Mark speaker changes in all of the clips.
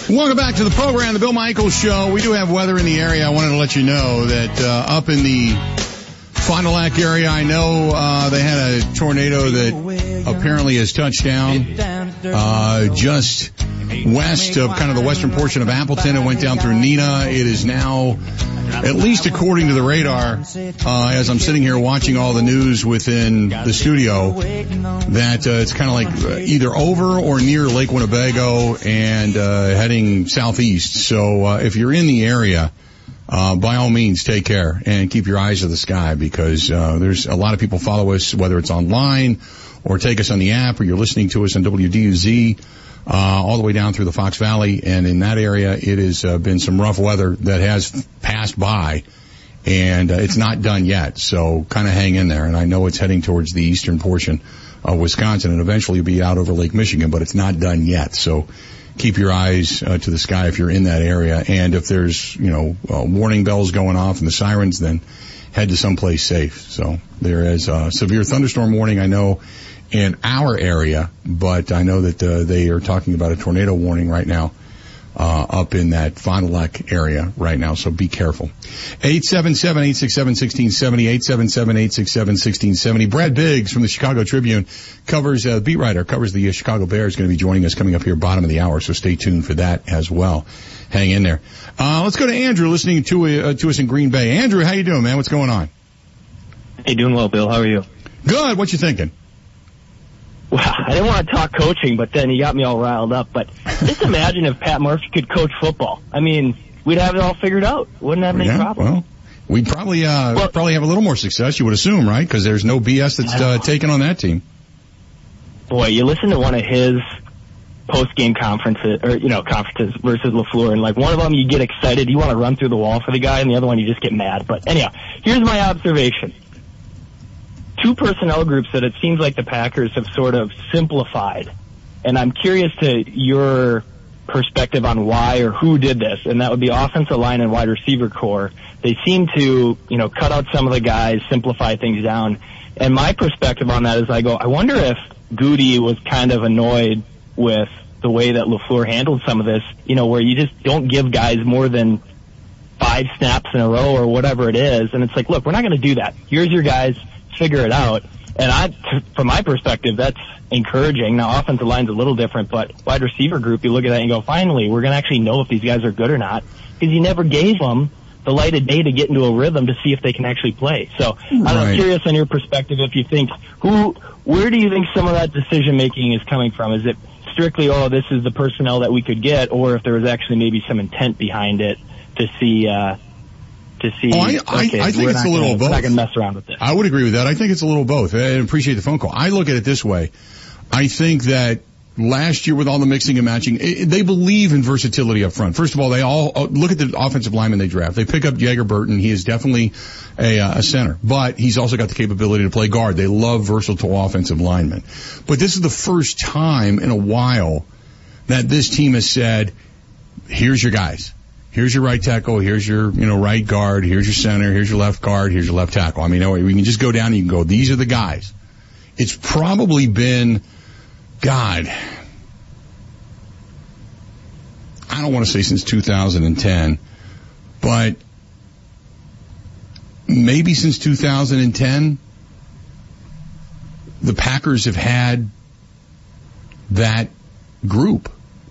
Speaker 1: Welcome back to the program, the Bill Michaels Show. We do have weather in the area. I wanted to let you know that up in the Fond du Lac area, I know they had a tornado that apparently has touched down just west of kind of the western portion of Appleton. It went down through Neenah. It is now, at least according to the radar, as I'm sitting here watching all the news within the studio, that it's kind of like either over or near Lake Winnebago and heading southeast. So if you're in the area, by all means, take care and keep your eyes to the sky, because there's a lot of people follow us, whether it's online or take us on the app, or you're listening to us on WDUZ all the way down through the Fox Valley. And in that area, it has been some rough weather that has passed by, and it's not done yet. So kind of hang in there. And I know it's heading towards the eastern portion of Wisconsin, and eventually be out over Lake Michigan, but it's not done yet. So keep your eyes to the sky if you're in that area. And if there's, warning bells going off and the sirens, then head to someplace safe. So there is a severe thunderstorm warning, I know, in our area, but I know that they are talking about a tornado warning right now up in that Fond du Lac area right now, so be careful. 877-867-1670, 877-867-1670. Brad Biggs from the Chicago Tribune covers, beat writer, covers the Chicago Bears, going to be joining us coming up here bottom of the hour, so stay tuned for that as well. Hang in there. Let's go to Andrew listening to us in Green Bay. Andrew, how you doing, man? What's going on?
Speaker 2: Hey, doing well, Bill. How are you?
Speaker 1: Good. What you thinking?
Speaker 2: Well, I didn't want to talk coaching, but then you got me all riled up. But just imagine if Pat Murphy could coach football. I mean, we'd have it all figured out. Wouldn't have any problem.
Speaker 1: Well, we'd probably have a little more success, you would assume, right? Because there's no BS that's taken on that team.
Speaker 2: Boy, you listen to one of his post-game conferences versus LaFleur, and like one of them you get excited, you want to run through the wall for the guy, and the other one you just get mad. But anyhow, here's my observation. Two personnel groups that it seems like the Packers have sort of simplified. And I'm curious to your perspective on why or who did this, and that would be offensive line and wide receiver core. They seem to, cut out some of the guys, simplify things down. And my perspective on that is I wonder if Goody was kind of annoyed with the way that LaFleur handled some of this, where you just don't give guys more than 5 snaps in a row or whatever it is. And it's like, look, we're not going to do that. Here's your guys. Figure it out. And from my perspective, that's encouraging. Now, offensive line's a little different, but wide receiver group, you look at that and go, finally, we're going to actually know if these guys are good or not, because you never gave them the light of day to get into a rhythm to see if they can actually play. So I'm curious on your perspective if you think, where do you think some of that decision making is coming from? Is it strictly, this is the personnel that we could get, or if there was actually maybe some intent behind it to see, I think
Speaker 1: it's a little both.
Speaker 2: We're not going to mess around with this.
Speaker 1: I would agree with that. I think it's a little both. I appreciate the phone call. I look at it this way. I think that last year with all the mixing and matching, they believe in versatility up front. First of all, they all look at the offensive lineman they draft. They pick up Jagger Burton. He is definitely a center, but he's also got the capability to play guard. They love versatile offensive linemen. But this is the first time in a while that this team has said, here's your guys. Here's your right tackle, here's your, right guard, here's your center, here's your left guard, here's your left tackle. I mean, we can just go down and you can go, these are the guys. It's probably been, I don't want to say since 2010, but maybe since 2010, the Packers have had that group.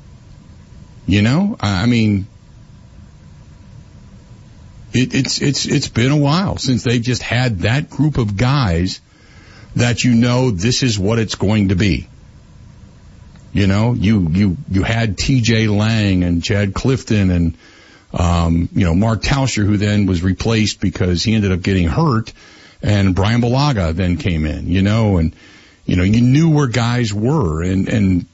Speaker 1: I mean, It's been a while since they've just had that group of guys that this is what it's going to be. You had T.J. Lang and Chad Clifton and Mark Tauscher, who then was replaced because he ended up getting hurt, and Brian Bulaga then came in, and you knew where guys were, and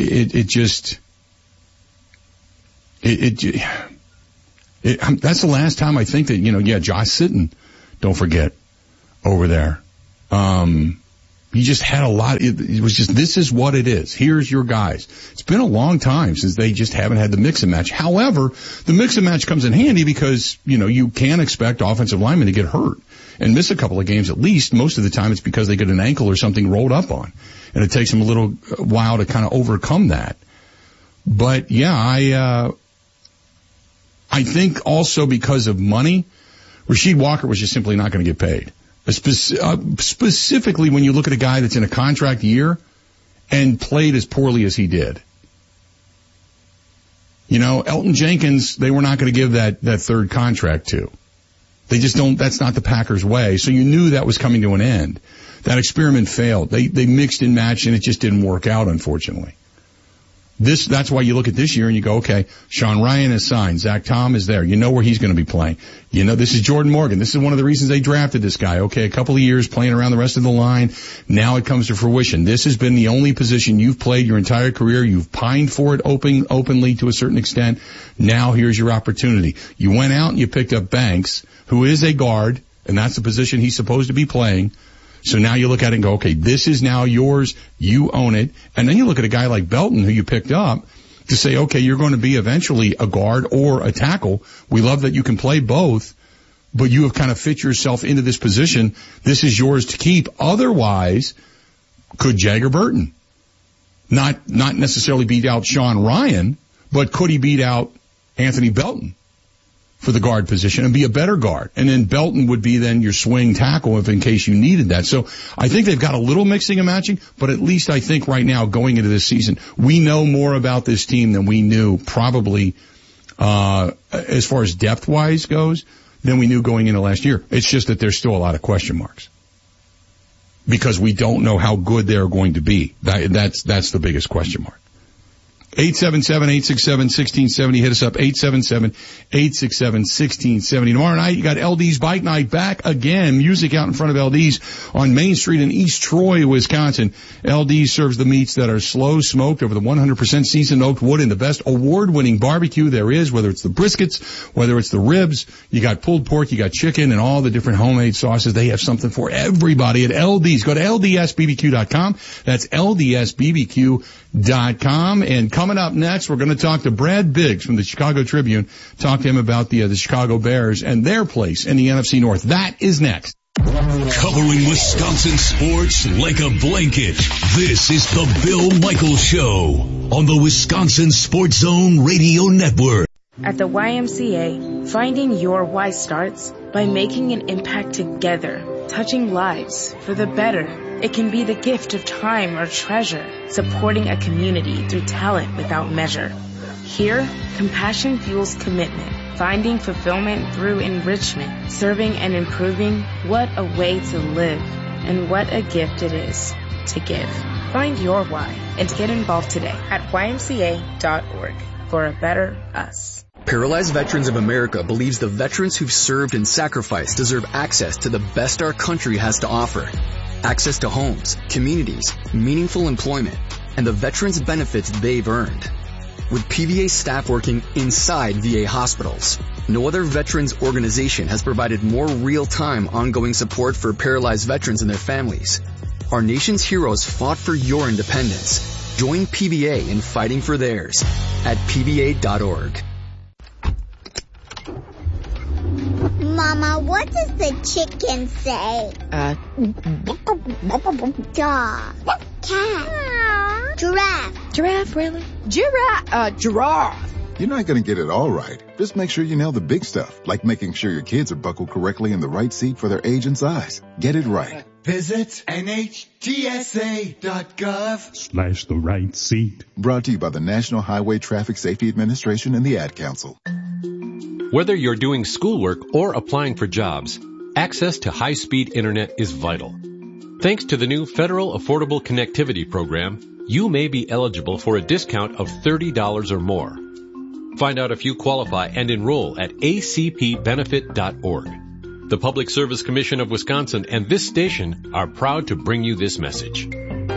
Speaker 1: that's the last time I think that, Josh Sitton, don't forget, over there. He just had a lot. It was just, this is what it is. Here's your guys. It's been a long time since they just haven't had the mix and match. However, the mix and match comes in handy because, you can expect offensive linemen to get hurt and miss a couple of games at least. Most of the time it's because they get an ankle or something rolled up on. And it takes them a little while to kind of overcome that. But yeah, I think also because of money, Rasheed Walker was just simply not going to get paid. Specifically when you look at a guy that's in a contract year and played as poorly as he did. You know, Elton Jenkins, they were not going to give that third contract to. They just don't, that's not the Packers' way. So you knew that was coming to an end. That experiment failed. They mixed and matched and it just didn't work out, unfortunately. That's why you look at this year and you go, okay, Sean Ryan is signed. Zach Tom is there. You know where he's going to be playing. You know, this is Jordan Morgan. This is one of the reasons they drafted this guy. Okay, a couple of years playing around the rest of the line. Now it comes to fruition. This has been the only position you've played your entire career. You've pined for it openly to a certain extent. Now here's your opportunity. You went out and you picked up Banks, who is a guard, and that's the position he's supposed to be playing. So now you look at it and go, okay, this is now yours. You own it. And then you look at a guy like Belton, who you picked up, to say, okay, you're going to be eventually a guard or a tackle. We love that you can play both, but you have kind of fit yourself into this position. This is yours to keep. Otherwise, could Jagger Burton not necessarily beat out Sean Ryan, but could he beat out Anthony Belton for the guard position and be a better guard? And then Belton would be then your swing tackle if in case you needed that. So I think they've got a little mixing and matching, but at least I think right now going into this season, we know more about this team than we knew probably, as far as depth wise goes, than we knew going into last year. It's just that there's still a lot of question marks because we don't know how good they're going to be. That's the biggest question mark. 877-867-1670. Hit us up, 877-867-1670. Tomorrow night, you got LD's Bike Night back again. Music out in front of LD's on Main Street in East Troy, Wisconsin. LD serves the meats that are slow smoked over the 100% seasoned oak wood in the best award-winning barbecue there is, whether it's the briskets, whether it's the ribs. You got pulled pork, you got chicken, and all the different homemade sauces. They have something for everybody at LD's. Go to LDSBBQ.com. That's LDSBBQ.com. And coming up next, we're going to talk to Brad Biggs from the Chicago Tribune, talk to him about the Chicago Bears and their place in the NFC North. That is next.
Speaker 3: Covering Wisconsin sports like a blanket, this is the Bill Michaels Show on the Wisconsin Sports Zone Radio Network.
Speaker 4: At the YMCA, finding your why starts by making an impact together, touching lives for the better. It can be the gift of time or treasure, supporting a community through talent without measure. Here, compassion fuels commitment, finding fulfillment through enrichment, serving and improving. What a way to live, and what a gift it is to give. Find your why and get involved today at ymca.org for a better us.
Speaker 5: Paralyzed Veterans of America believes the veterans who've served and sacrificed deserve access to the best our country has to offer. Access to homes, communities, meaningful employment, and the veterans' benefits they've earned. With PVA staff working inside VA hospitals, no other veterans organization has provided more real-time ongoing support for paralyzed veterans and their families. Our nation's heroes fought for your independence. Join PVA in fighting for theirs at PVA.org.
Speaker 6: Mama, what does the chicken say? Dog. Cat. Giraffe.
Speaker 7: Giraffe, really? Giraffe.
Speaker 8: You're not going to get it all right. Just make sure you nail the big stuff, like making sure your kids are buckled correctly in the right seat for their age and size. Get it right.
Speaker 9: Visit NHTSA.gov/the right seat.
Speaker 8: Brought to you by the National Highway Traffic Safety Administration and the Ad Council.
Speaker 10: Whether you're doing schoolwork or applying for jobs, access to high-speed internet is vital. Thanks to the new Federal Affordable Connectivity Program, you may be eligible for a discount of $30 or more. Find out if you qualify and enroll at acpbenefit.org. The Public Service Commission of Wisconsin and this station are proud to bring you this message.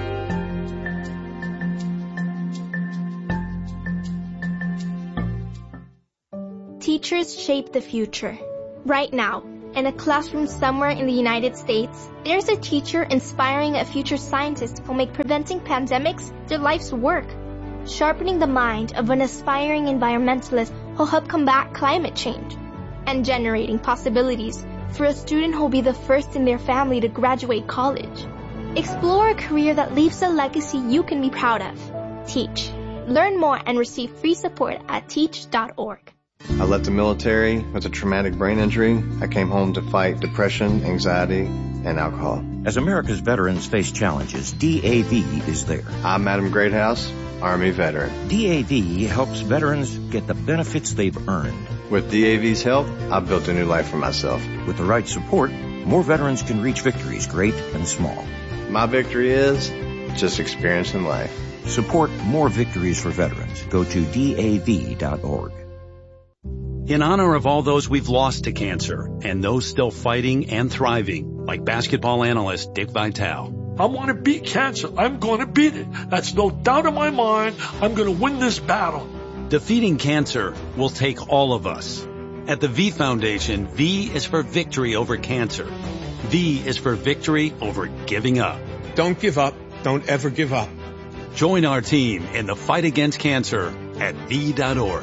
Speaker 11: Teachers shape the future. Right now, in a classroom somewhere in the United States, there's a teacher inspiring a future scientist who'll make preventing pandemics their life's work. Sharpening the mind of an aspiring environmentalist who'll help combat climate change. And generating possibilities for a student who'll be the first in their family to graduate college. Explore a career that leaves a legacy you can be proud of. Teach. Learn more and receive free support at teach.org.
Speaker 12: I left the military with a traumatic brain injury. I came home to fight depression, anxiety, and alcohol.
Speaker 13: As America's veterans face challenges, DAV is there.
Speaker 12: I'm Adam Greathouse, Army veteran.
Speaker 13: DAV helps veterans get the benefits they've earned.
Speaker 12: With DAV's help, I've built a new life for myself.
Speaker 13: With the right support, more veterans can reach victories, great and small.
Speaker 12: My victory is just experiencing life.
Speaker 13: Support more victories for veterans. Go to DAV.org.
Speaker 14: In honor of all those we've lost to cancer and those still fighting and thriving, like basketball analyst Dick Vitale.
Speaker 15: I want to beat cancer. I'm going to beat it. That's no doubt in my mind. I'm going to win this battle.
Speaker 14: Defeating cancer will take all of us. At the V Foundation, V is for victory over cancer. V is for victory over giving up.
Speaker 16: Don't give up. Don't ever give up.
Speaker 14: Join our team in the fight against cancer at V.org.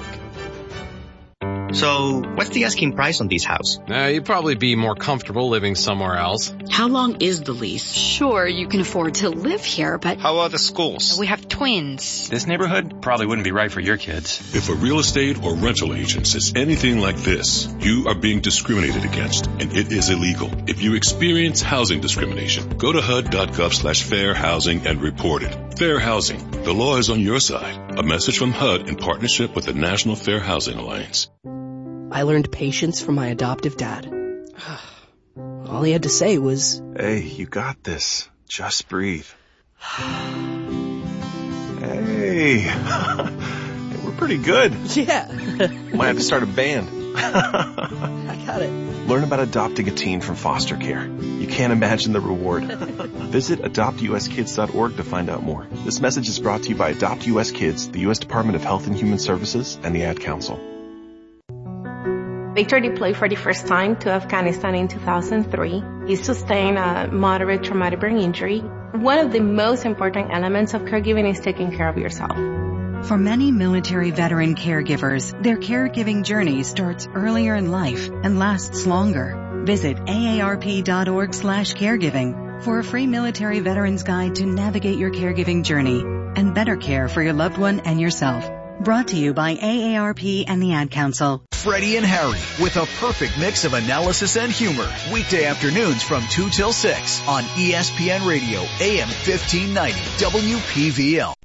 Speaker 17: So, what's the asking price on this house?
Speaker 18: You'd probably be more comfortable living somewhere else.
Speaker 19: How long is the lease?
Speaker 20: Sure, you can afford to live here, but...
Speaker 17: How about the schools?
Speaker 20: We have twins.
Speaker 21: This neighborhood probably wouldn't be right for your kids.
Speaker 22: If a real estate or rental agent says anything like this, you are being discriminated against, and it is illegal. If you experience housing discrimination, go to HUD.gov/fair housing and report it. Fair housing. The law is on your side. A message from HUD in partnership with the National Fair Housing Alliance.
Speaker 23: I learned patience from my adoptive dad. All he had to say was,
Speaker 24: "Hey, you got this. Just breathe." Hey. We're pretty good.
Speaker 23: Yeah.
Speaker 24: Might have to start a band.
Speaker 23: I got it.
Speaker 24: Learn about adopting a teen from foster care. You can't imagine the reward. Visit adoptuskids.org to find out more. This message is brought to you by Adopt US Kids, the U.S. Department of Health and Human Services, and the Ad Council.
Speaker 25: Victor deployed for the first time to Afghanistan in 2003. He sustained a moderate traumatic brain injury. One of the most important elements of caregiving is taking care of yourself.
Speaker 26: For many military veteran caregivers, their caregiving journey starts earlier in life and lasts longer. Visit aarp.org/caregiving for a free military veterans guide to navigate your caregiving journey and better care for your loved one and yourself. Brought to you by AARP and the Ad Council.
Speaker 27: Freddie and Harry with a perfect mix of analysis and humor. Weekday afternoons from 2 till 6 on ESPN Radio, AM 1590, WPVL.